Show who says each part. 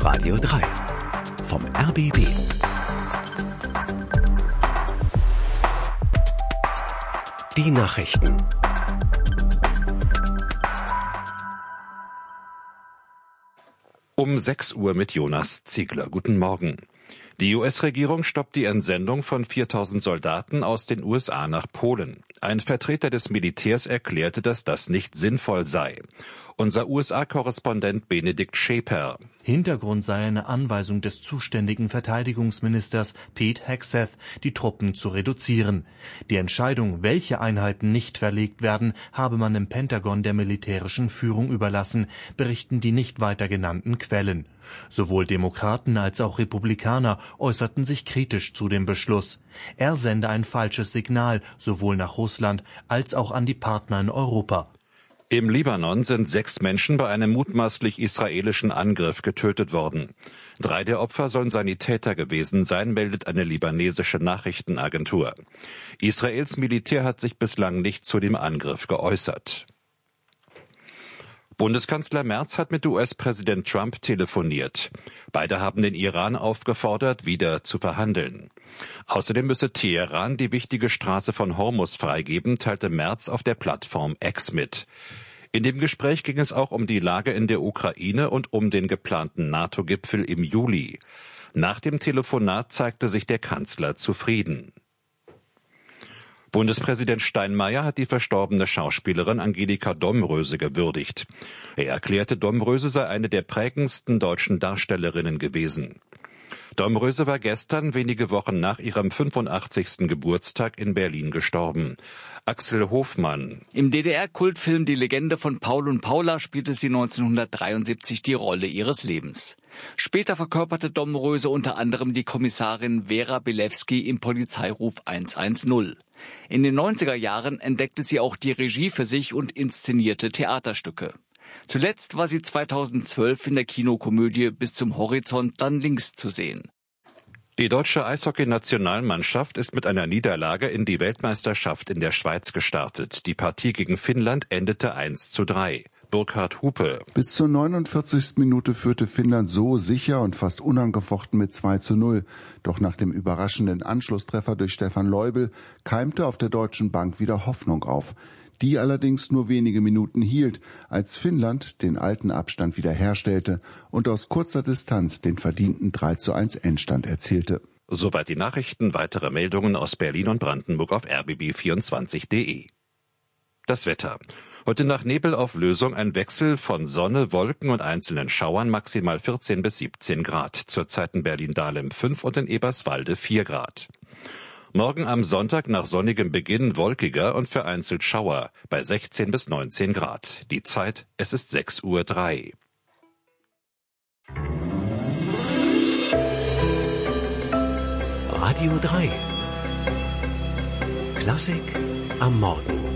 Speaker 1: Radio 3 vom RBB. Die Nachrichten.
Speaker 2: Um 6 Uhr mit Jonas Ziegler. Guten Morgen. Die US-Regierung stoppt die Entsendung von 4.000 Soldaten aus den USA nach Polen. Ein Vertreter des Militärs erklärte, dass das nicht sinnvoll sei. Unser USA-Korrespondent Benedikt Schäper.
Speaker 3: Hintergrund sei eine Anweisung des zuständigen Verteidigungsministers Pete Hegseth, die Truppen zu reduzieren. Die Entscheidung, welche Einheiten nicht verlegt werden, habe man im Pentagon der militärischen Führung überlassen, berichten die nicht weiter genannten Quellen. Sowohl Demokraten als auch Republikaner äußerten sich kritisch zu dem Beschluss. Er sende ein falsches Signal, sowohl nach Russland als auch an die Partner in Europa.
Speaker 2: Im Libanon sind 6 Menschen bei einem mutmaßlich israelischen Angriff getötet worden. 3 der Opfer sollen Sanitäter gewesen sein, meldet eine libanesische Nachrichtenagentur. Israels Militär hat sich bislang nicht zu dem Angriff geäußert. Bundeskanzler Merz hat mit US-Präsident Trump telefoniert. Beide haben den Iran aufgefordert, wieder zu verhandeln. Außerdem müsse Teheran die wichtige Straße von Hormuz freigeben, teilte Merz auf der Plattform X mit. In dem Gespräch ging es auch um die Lage in der Ukraine und um den geplanten NATO-Gipfel im Juli. Nach dem Telefonat zeigte sich der Kanzler zufrieden. Bundespräsident Steinmeier hat die verstorbene Schauspielerin Angelika Domröse gewürdigt. Er erklärte, Domröse sei eine der prägendsten deutschen Darstellerinnen gewesen. Domröse war gestern, wenige Wochen nach ihrem 85. Geburtstag, in Berlin gestorben. Axel Hofmann.
Speaker 4: Im DDR-Kultfilm Die Legende von Paul und Paula spielte sie 1973 die Rolle ihres Lebens. Später verkörperte Domröse unter anderem die Kommissarin Vera Belewski im Polizeiruf 110. In den 90er Jahren entdeckte sie auch die Regie für sich und inszenierte Theaterstücke. Zuletzt war sie 2012 in der Kinokomödie Bis zum Horizont dann links zu sehen.
Speaker 2: Die deutsche Eishockey-Nationalmannschaft ist mit einer Niederlage in die Weltmeisterschaft in der Schweiz gestartet. Die Partie gegen Finnland endete 1:3. Burkhard Hupe.
Speaker 5: Bis zur 49. Minute führte Finnland so sicher und fast unangefochten mit 2:0. Doch nach dem überraschenden Anschlusstreffer durch Stefan Leubel keimte auf der deutschen Bank wieder Hoffnung auf. Die allerdings nur wenige Minuten hielt, als Finnland den alten Abstand wiederherstellte und aus kurzer Distanz den verdienten 3:1 Endstand erzielte.
Speaker 2: Soweit die Nachrichten. Weitere Meldungen aus Berlin und Brandenburg auf rbb24.de. Das Wetter. Heute nach Nebelauflösung ein Wechsel von Sonne, Wolken und einzelnen Schauern, maximal 14 bis 17 Grad. Zurzeit in Berlin-Dahlem 5 und in Eberswalde 4 Grad. Morgen am Sonntag nach sonnigem Beginn wolkiger und vereinzelt Schauer bei 16 bis 19 Grad. Die Zeit, es ist 6:03 Uhr.
Speaker 1: Radio 3 Klassik am Morgen.